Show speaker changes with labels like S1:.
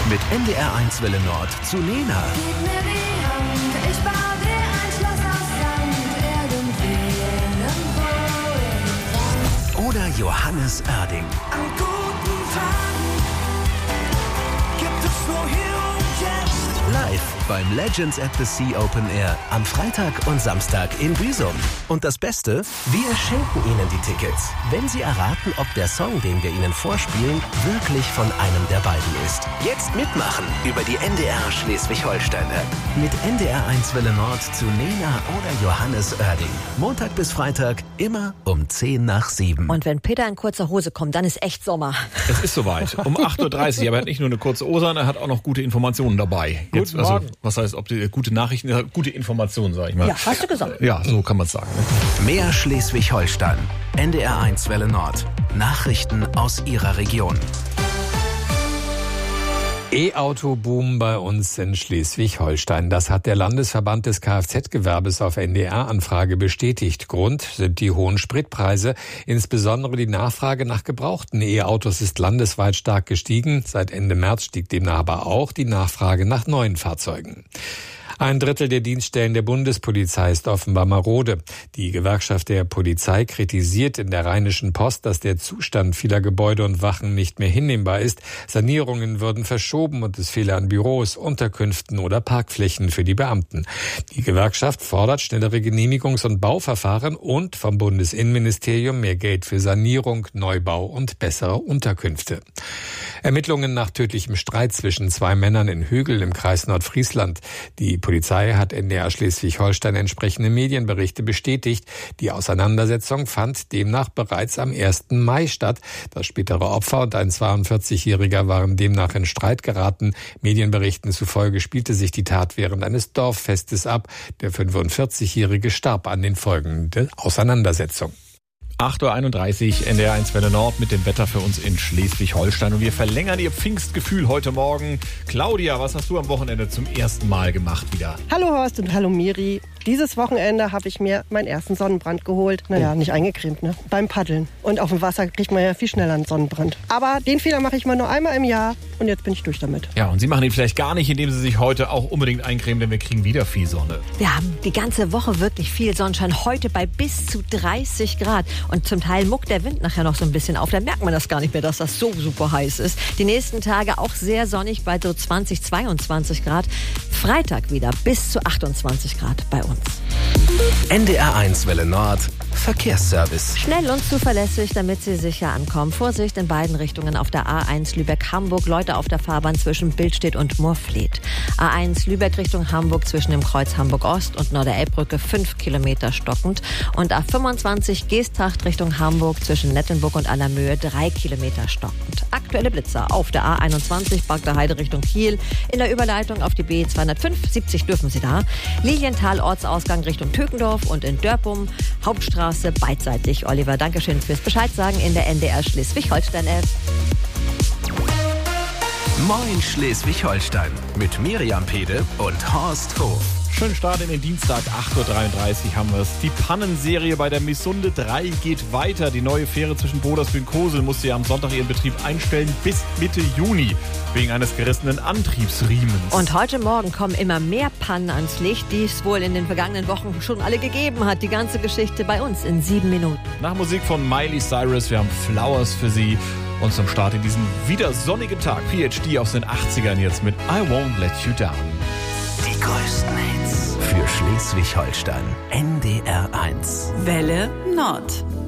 S1: Mit NDR1 Welle Nord zu Lena.
S2: Gib mir die Hand, ich baue dir ein Schloss aus Sand, irgendwo.
S1: Oder Johannes Oerding.
S3: An guten Tagen gibt es nur hier und jetzt.
S1: Live beim Legends at the Sea Open Air am Freitag und Samstag in Büsum. Und das Beste, wir schenken Ihnen die Tickets, wenn Sie erraten, ob der Song, den wir Ihnen vorspielen, wirklich von einem der beiden ist. Jetzt mitmachen über die NDR Schleswig-Holstein-App. Mit NDR1 Welle Nord zu Lena oder Johannes Oerding. Montag bis Freitag, immer um 6:50.
S4: Und wenn Peter in kurzer Hose kommt, dann ist echt Sommer.
S5: Es ist soweit. Um 8:30 Uhr. Aber er hat nicht nur eine kurze Hose, sondern er hat auch noch gute Informationen dabei. Jetzt,
S4: Guten Morgen.
S5: was heißt, ob die gute Nachrichten, gute Informationen, sag ich mal.
S4: Ja, hast du gesagt.
S5: Ja, so kann man es sagen. Ne?
S1: Mehr Schleswig-Holstein. NDR1 Welle Nord. Nachrichten aus Ihrer Region.
S6: E-Auto-Boom bei uns in Schleswig-Holstein. Das hat der Landesverband des Kfz-Gewerbes auf NDR-Anfrage bestätigt. Grund sind die hohen Spritpreise. Insbesondere die Nachfrage nach gebrauchten E-Autos ist landesweit stark gestiegen. Seit Ende März stieg demnach aber auch die Nachfrage nach neuen Fahrzeugen. Ein Drittel der Dienststellen der Bundespolizei ist offenbar marode. Die Gewerkschaft der Polizei kritisiert in der Rheinischen Post, dass der Zustand vieler Gebäude und Wachen nicht mehr hinnehmbar ist. Sanierungen würden verschoben und es fehle an Büros, Unterkünften oder Parkflächen für die Beamten. Die Gewerkschaft fordert schnellere Genehmigungs- und Bauverfahren und vom Bundesinnenministerium mehr Geld für Sanierung, Neubau und bessere Unterkünfte. Ermittlungen nach tödlichem Streit zwischen zwei Männern in Hügel im Kreis Nordfriesland. Die Polizei hat NDR Schleswig-Holstein entsprechende Medienberichte bestätigt. Die Auseinandersetzung fand demnach bereits am 1. Mai statt. Das spätere Opfer und ein 42-Jähriger waren demnach in Streit geraten. Medienberichten zufolge spielte sich die Tat während eines Dorffestes ab. Der 45-Jährige starb an den Folgen der Auseinandersetzung.
S5: 8:31 Uhr, NDR1 Welle Nord mit dem Wetter für uns in Schleswig-Holstein. Und wir verlängern Ihr Pfingstgefühl heute Morgen. Claudia, was hast du am Wochenende zum ersten Mal gemacht wieder?
S7: Hallo Horst und hallo Miri. Dieses Wochenende habe ich mir meinen ersten Sonnenbrand geholt. Naja, nicht eingecremt, ne? Beim Paddeln. Und auf dem Wasser kriegt man ja viel schneller einen Sonnenbrand. Aber den Fehler mache ich mal nur einmal im Jahr und jetzt bin ich durch damit.
S5: Ja, und Sie machen ihn vielleicht gar nicht, indem Sie sich heute auch unbedingt eincremen, denn wir kriegen wieder viel Sonne.
S4: Wir haben die ganze Woche wirklich viel Sonnenschein. Heute bei bis zu 30 Grad. Und zum Teil muckt der Wind nachher noch so ein bisschen auf. Da merkt man das gar nicht mehr, dass das so super heiß ist. Die nächsten Tage auch sehr sonnig bei so 20, 22 Grad. Freitag wieder bis zu 28 Grad bei uns.
S1: NDR1 Welle Nord. Verkehrsservice.
S4: Schnell und zuverlässig, damit Sie sicher ankommen. Vorsicht in beiden Richtungen auf der A1 Lübeck-Hamburg. Leute auf der Fahrbahn zwischen Billstedt und Moorfleet. A1 Lübeck Richtung Hamburg zwischen dem Kreuz Hamburg-Ost und Norderelbbrücke 5 Kilometer stockend. Und A25 Geesthacht Richtung Hamburg zwischen Nettenburg und Allermöhe 3 Kilometer stockend. Aktuelle Blitzer auf der A21 Bagder Heide Richtung Kiel. In der Überleitung auf die B205, 70 dürfen Sie da. Lilienthal Ortsausgang Richtung Tökendorf und in Dörpum Hauptstraße beidseitig. Oliver, Dankeschön fürs Bescheid sagen in der NDR Schleswig-Holstein-App.
S1: Moin Schleswig-Holstein mit Miriam Pede und Horst Hof.
S5: Schönen Start in den Dienstag, 8:33 Uhr haben wir es. Die Pannenserie bei der Missunde 3 geht weiter. Die neue Fähre zwischen Bodersbühl und Kosel musste ja am Sonntag ihren Betrieb einstellen bis Mitte Juni wegen eines gerissenen Antriebsriemens.
S4: Und heute Morgen kommen immer mehr Pannen ans Licht, die es wohl in den vergangenen Wochen schon alle gegeben hat. Die ganze Geschichte bei uns in 7 Minuten.
S5: Nach Musik von Miley Cyrus, wir haben Flowers für Sie. Und zum Start in diesen wieder sonnigen Tag, PhD aus den 80ern jetzt mit I Won't Let You Down.
S1: Die größten Hits für Schleswig-Holstein. NDR1.
S8: Welle Nord.